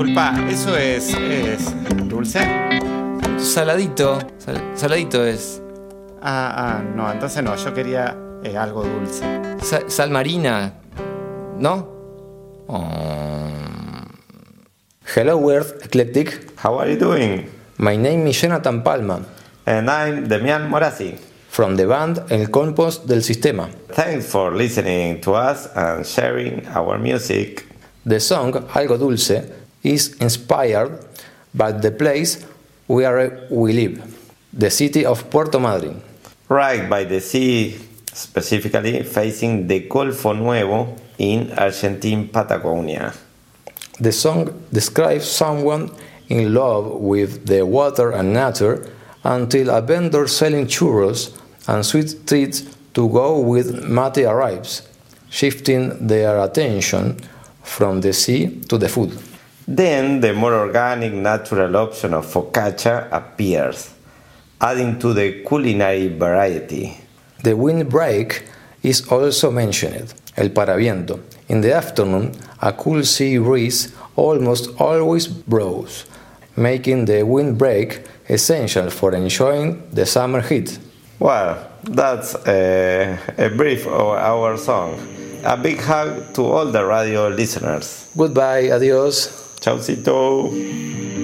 Disculpa, ¿eso es dulce? Saladito. Saladito es. No, entonces no, yo quería algo dulce. Sal marina, ¿no? Hello, Earth Eclectic. How are you doing? My name is Jonathan Palma. And I'm Demian Morazzi. From the band El Compost del Sistema. Thanks for listening to us and sharing our music. The song Algo Dulce is inspired by the place where we live, the city of Puerto Madryn. Right by the sea, specifically facing the Golfo Nuevo in Argentine Patagonia. The song describes someone in love with the water and nature until a vendor selling churros and sweet treats to go with mate arrives, shifting their attention from the sea to the food. Then the more organic, natural option of focaccia appears, adding to the culinary variety. The windbreak is also mentioned, el paraviento. In the afternoon, a cool sea breeze almost always blows, making the windbreak essential for enjoying the summer heat. Well, that's a brief of our song. A big hug to all the radio listeners. Goodbye, adios. Chaucito.